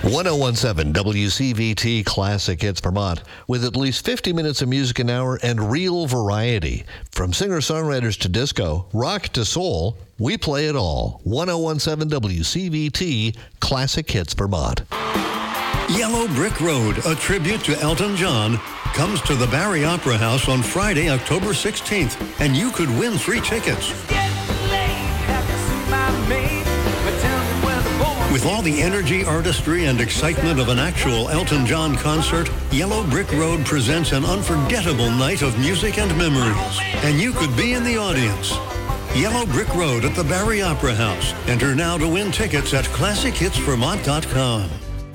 1017 WCVT Classic Hits Vermont, with at least 50 minutes of music an hour and real variety. From singer-songwriters to disco, rock to soul, we play it all. 1017 WCVT Classic Hits Vermont. Yellow Brick Road, a tribute to Elton John, comes to the Barry Opera House on Friday, October 16th, and you could win free tickets. With all the energy, artistry, and excitement of an actual Elton John concert, Yellow Brick Road presents an unforgettable night of music and memories. And you could be in the audience. Yellow Brick Road at the Barry Opera House. Enter now to win tickets at ClassicHitsVermont.com.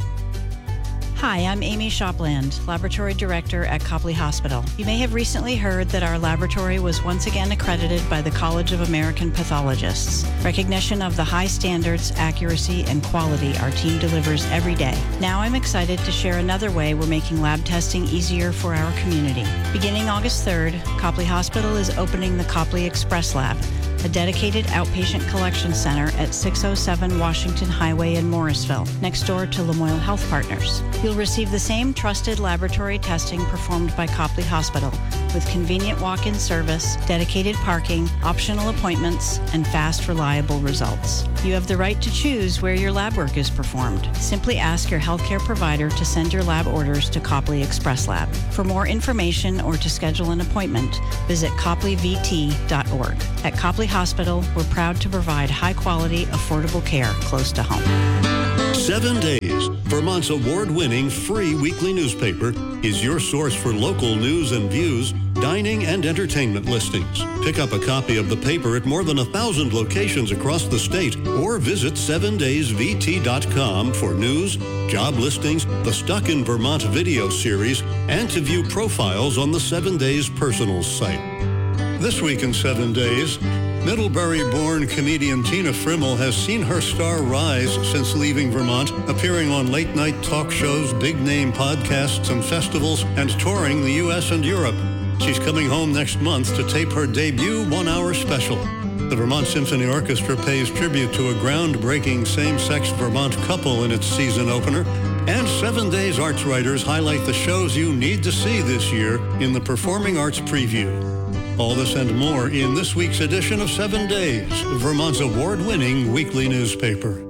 Hi, I'm Amy Shopland, Laboratory Director at Copley Hospital. You may have recently heard that our laboratory was once again accredited by the College of American Pathologists. Recognition of the high standards, accuracy, and quality our team delivers every day. Now I'm excited to share another way we're making lab testing easier for our community. Beginning August 3rd, Copley Hospital is opening the Copley Express Lab, a dedicated outpatient collection center at 607 Washington Highway in Morrisville, next door to Lamoille Health Partners. You'll receive the same trusted laboratory testing performed by Copley Hospital, with convenient walk-in service, dedicated parking, optional appointments, and fast, reliable results. You have the right to choose where your lab work is performed. Simply ask your healthcare provider to send your lab orders to Copley Express Lab. For more information or to schedule an appointment, visit copleyvt.org. At Copley Hospital, we're proud to provide high-quality, affordable care close to home. 7 Days, Vermont's award-winning free weekly newspaper, is your source for local news and views, dining and entertainment listings. Pick up a copy of the paper at more than 1,000 locations across the state, or visit 7daysvt.com for news, job listings, the Stuck in Vermont video series, and to view profiles on the 7 Days Personals site. This week in 7 Days, Middlebury-born comedian Tina Frimmel has seen her star rise since leaving Vermont, appearing on late-night talk shows, big-name podcasts and festivals, and touring the U.S. and Europe. She's coming home next month to tape her debut one-hour special. The Vermont Symphony Orchestra pays tribute to a groundbreaking same-sex Vermont couple in its season opener. And 7 Days Arts writers highlight the shows you need to see this year in the Performing Arts Preview. All this and more in this week's edition of 7 Days, Vermont's award-winning weekly newspaper.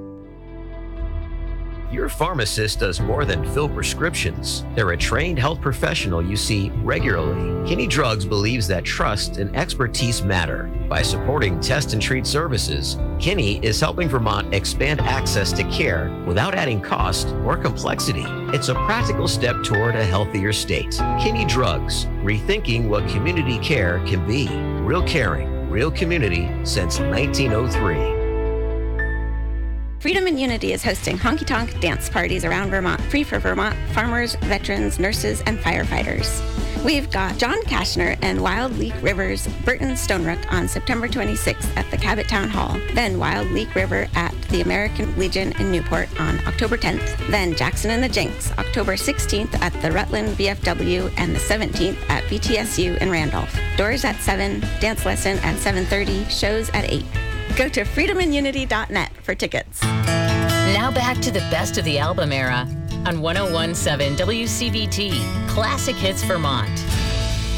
Your pharmacist does more than fill prescriptions. They're a trained health professional you see regularly. Kinney Drugs believes that trust and expertise matter. By supporting test and treat services, Kinney is helping Vermont expand access to care without adding cost or complexity. It's a practical step toward a healthier state. Kinney Drugs, rethinking what community care can be. Real caring, real community since 1903. Freedom and Unity is hosting honky-tonk dance parties around Vermont, free for Vermont farmers, veterans, nurses, and firefighters. We've got John Kashner and Wild Leak River's Burton Stonerook on September 26th at the Cabot Town Hall. Then Wild Leak River at the American Legion in Newport on October 10th. Then Jackson and the Jinx, October 16th at the Rutland VFW and the 17th at VTSU in Randolph. Doors at 7, dance lesson at 7:30, shows at 8. Go to freedomandunity.net for tickets. Now back to the best of the album era on 1017 WCVT Classic Hits Vermont.